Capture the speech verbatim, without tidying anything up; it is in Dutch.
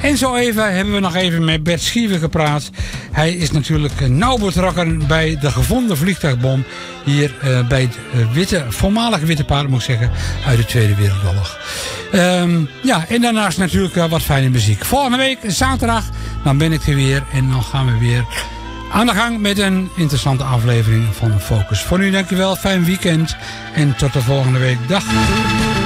En zo even hebben we nog even met Bert Schiever gepraat. Hij is natuurlijk nauw betrokken bij de gevonden vliegtuigbom hier uh, bij het uh, witte, voormalige Witte Paard, moet ik zeggen, uit de Tweede Wereldoorlog. Um, ja, en daarnaast natuurlijk uh, wat fijne muziek. Volgende week, zaterdag, dan ben ik er weer en dan gaan we weer aan de gang met een interessante aflevering van Focus. Voor nu dankjewel, fijn weekend en tot de volgende week. Dag!